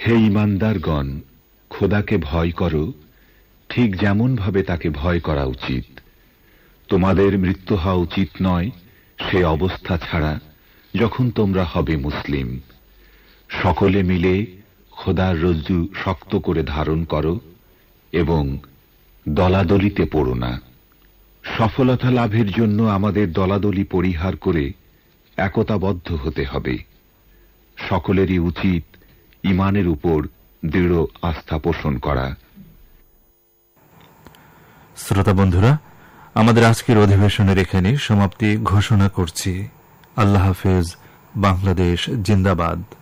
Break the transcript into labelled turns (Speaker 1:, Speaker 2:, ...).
Speaker 1: হে ঈমানদারগণ, খোদাকে ভয় করো, ঠিক যেমন ভাবে তাকে ভয় করা উচিত। তোমাদের মৃত্যু হওয়া উচিত নয় সে অবস্থা ছাড়া যখন তোমরা হবে মুসলিম। সকলে মিলে খোদার রজ্জু শক্ত করে ধারণ করো এবং দলাদলিতে পড়ো না। সফলতা লাভের জন্য আমাদের দলাদলি পরিহার করে একতাবদ্ধ হতে হবে। সকলেরই উচিত ঈমানের উপর দৃঢ় আস্থা পোষণ করা।
Speaker 2: শ্রোতা বন্ধুরা, আমাদের আজকের অধিবেশনের এখানে সমাপ্তি ঘোষণা করছি। আল্লাহ হাফেজ। বাংলাদেশ জিন্দাবাদ।